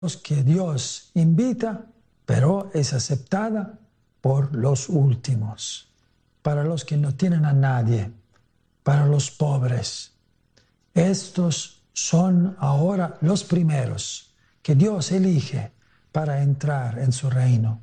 que Dios invita, pero es aceptada por los últimos, para los que no tienen a nadie, para los pobres. Estos son ahora los primeros que Dios elige para entrar en su reino.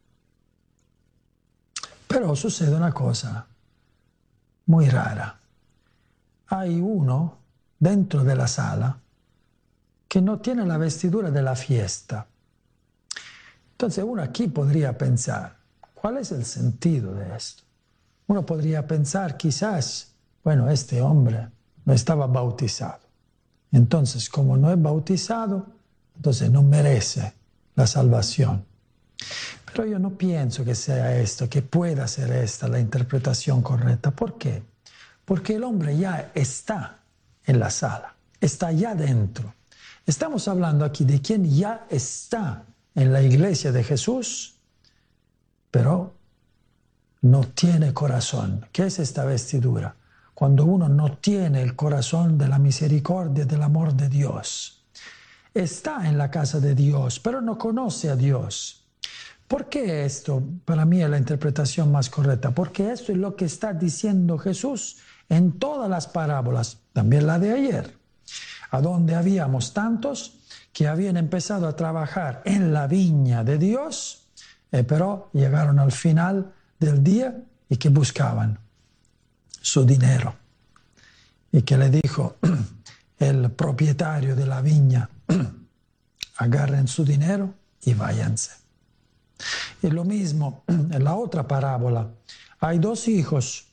Pero sucede una cosa muy rara. Hay uno dentro de la sala que no tiene la vestidura de la fiesta. Entonces uno aquí podría pensar, ¿cuál es el sentido de esto? Uno podría pensar quizás, bueno, este hombre no estaba bautizado. Entonces, como no es bautizado, entonces no merece la salvación. Pero yo no pienso que sea esto, que pueda ser esta la interpretación correcta. ¿Por qué? Porque el hombre ya está en la sala, está ya dentro. Estamos hablando aquí de quien ya está en la iglesia de Jesús, pero no tiene corazón. ¿Qué es esta vestidura? Cuando uno no tiene el corazón de la misericordia, del amor de Dios. Está en la casa de Dios, pero no conoce a Dios. ¿Por qué esto para mí es la interpretación más correcta? Porque esto es lo que está diciendo Jesús en todas las parábolas, también la de ayer, a donde habíamos tantos que habían empezado a trabajar en la viña de Dios, pero llegaron al final del día y que buscaban su dinero. Y que le dijo el propietario de la viña, agarren su dinero y váyanse. Y lo mismo en la otra parábola. Hay dos hijos.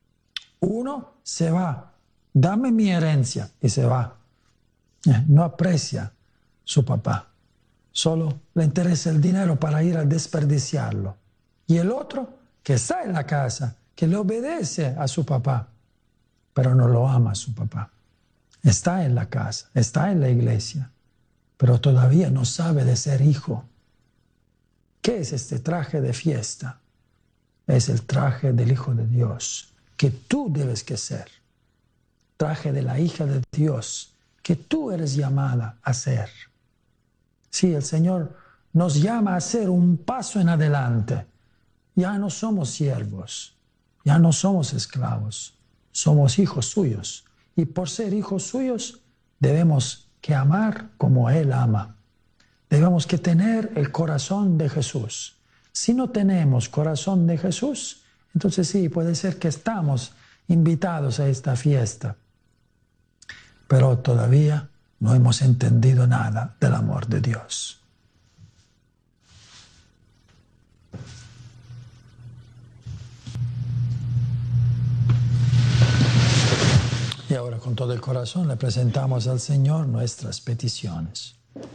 Uno se va, dame mi herencia, y se va. No aprecia su papá. Solo le interesa el dinero para ir a desperdiciarlo. Y el otro, que está en la casa, que le obedece a su papá, pero no lo ama a su papá. Está en la casa, está en la iglesia, pero todavía no sabe de ser hijo. ¿Qué es este traje de fiesta? Es el traje del Hijo de Dios, que tú debes que ser. Traje de la hija de Dios, que tú eres llamada a ser. Sí, el Señor nos llama a hacer un paso en adelante. Ya no somos siervos, ya no somos esclavos, somos hijos suyos. Y por ser hijos suyos, debemos que amar como Él ama. Debemos que tener el corazón de Jesús. Si no tenemos corazón de Jesús, entonces sí, puede ser que estamos invitados a esta fiesta, pero todavía no hemos entendido nada del amor de Dios. Y ahora con todo el corazón le presentamos al Señor nuestras peticiones.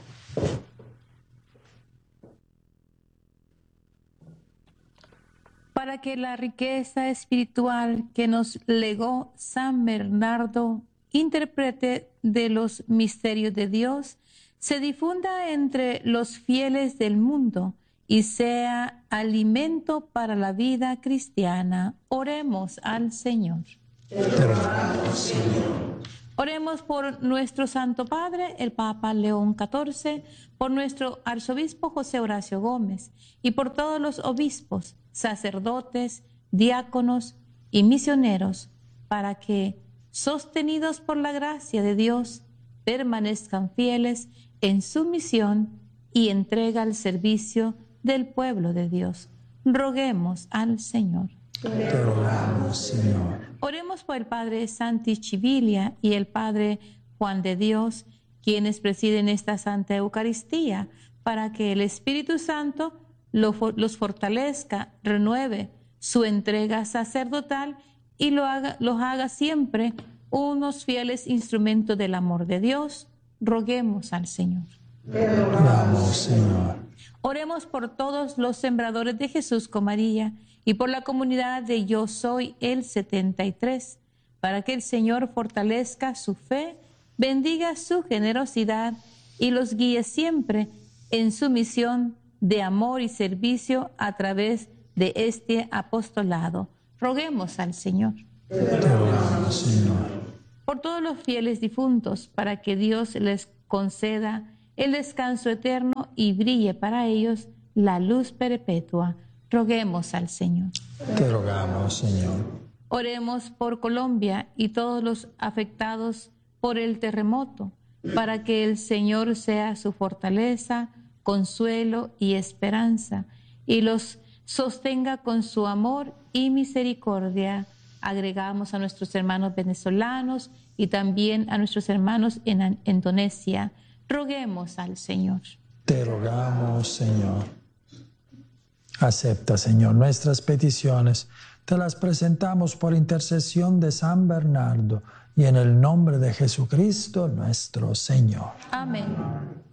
Para que la riqueza espiritual que nos legó San Bernardo, intérprete de los misterios de Dios, se difunda entre los fieles del mundo y sea alimento para la vida cristiana. Oremos al Señor. Te rogamos, Señor. Oremos por nuestro Santo Padre, el Papa León XIV, por nuestro Arzobispo José Horacio Gómez y por todos los obispos, sacerdotes, diáconos y misioneros, para que, sostenidos por la gracia de Dios, permanezcan fieles en su misión y entrega al servicio del pueblo de Dios. Roguemos al Señor. Te rogamos, Señor. Oremos por el Padre Santi Chivilia y el Padre Juan de Dios, quienes presiden esta Santa Eucaristía, para que el Espíritu Santo los fortalezca, renueve su entrega sacerdotal y los haga siempre unos fieles instrumentos del amor de Dios. Roguemos al Señor. Te rogamos, Señor. Oremos por todos los sembradores de Jesús con María y por la comunidad de Yo Soy el 73, para que el Señor fortalezca su fe, bendiga su generosidad y los guíe siempre en su misión de amor y servicio a través de este apostolado. Roguemos al Señor. Te rogamos, Señor. Por todos los fieles difuntos, para que Dios les conceda el descanso eterno y brille para ellos la luz perpetua. Roguemos al Señor. Te rogamos, Señor. Oremos por Colombia y todos los afectados por el terremoto, para que el Señor sea su fortaleza, consuelo y esperanza, y los sostenga con su amor y misericordia. Agregamos a nuestros hermanos venezolanos y también a nuestros hermanos en Indonesia. Roguemos al Señor. Te rogamos, Señor. Acepta, Señor, nuestras peticiones. Te las presentamos por intercesión de San Bernardo y en el nombre de Jesucristo nuestro Señor. Amén.